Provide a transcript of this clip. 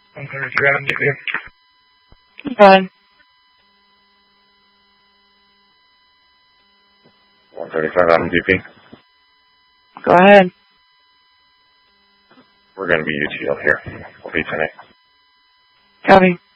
133 Adam DP. Go ahead. 135 Adam DP. Go ahead. We're going to be UTL here. We'll be tonight. Copy.